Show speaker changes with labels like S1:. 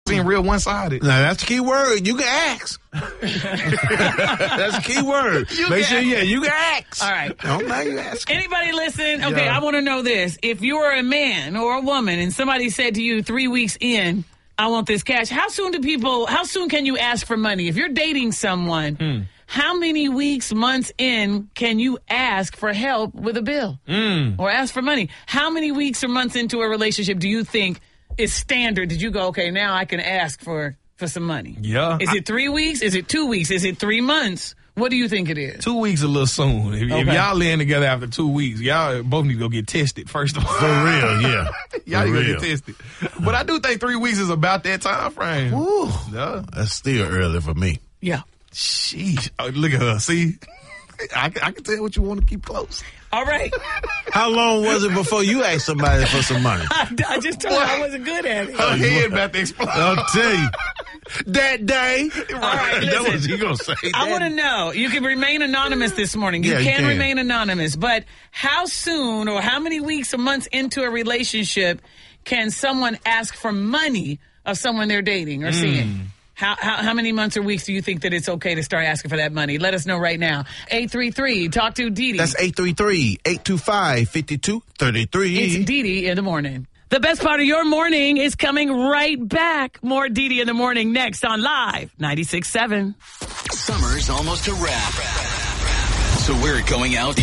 S1: Being real one-sided.
S2: Now, that's the key word. You can ask. That's the key word. Make sure, you can ask.
S3: All right.
S2: Don't now you ask.
S3: Anybody listen? Okay,
S1: Yeah.
S3: I want to know this. If you were a man or a woman and somebody said to you 3 weeks in, I want this cash, how soon can you ask for money? If you're dating someone, how many weeks, months in can you ask for help with a bill or ask for money? How many weeks or months into a relationship do you think is standard? Did you go, okay, now I can ask for some money?
S1: Yeah.
S3: Is it 3 weeks? Is it 2 weeks? Is it 3 months? What do you think it is?
S1: 2 weeks a little soon. If y'all laying together after 2 weeks, y'all both need to go get tested, first of all.
S2: For real, yeah.
S1: Y'all need to
S2: For
S1: go
S2: real.
S1: get tested. But I do think 3 weeks is about that time frame.
S2: Woo.
S1: Yeah.
S2: That's still early for me.
S3: Yeah.
S1: Sheesh. Oh, look at her. See? I can tell what you want to keep close.
S3: All right.
S2: How long was it before you asked somebody for some money?
S3: I just told you I wasn't good at it.
S1: Her head about to explode.
S2: I'll tell you. That day.
S3: All right,
S2: That
S3: listen.
S2: was he gonna say.
S3: I want to know. You can remain anonymous this morning. You
S2: Yeah, you
S3: can
S2: can.
S3: remain anonymous. But how soon or how many weeks or months into a relationship can someone ask for money of someone they're dating or seeing? How many months or weeks do you think that it's okay to start asking for that money? Let us know right now. 833, talk to Dee Dee.
S2: That's 833-825-5233.
S3: It's Dee Dee in the morning. The best part of your morning is coming right back. More Dee Dee in the morning next on Live 96.7.
S4: Summer's almost a wrap. So we're going out